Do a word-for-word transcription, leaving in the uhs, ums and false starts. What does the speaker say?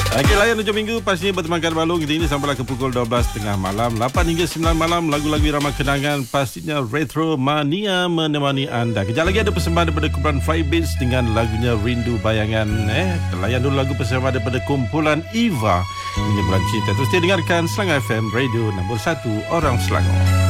Okey, layan hujung minggu pastinya bertemankan Balung. Kita ini sampailah ke pukul dua belas tiga puluh malam, lapan hingga sembilan malam, lagu-lagu irama kenangan, pastinya Retro Mania menemani anda. Kejap lagi ada persembahan daripada kumpulan Firebeats dengan lagunya Rindu Bayangan. Eh, layan dulu lagu persembahan daripada kumpulan Eva, Ini Bulan Cinta. Terus dia dengarkan Selangor F M, Radio nombor satu Orang Selangor.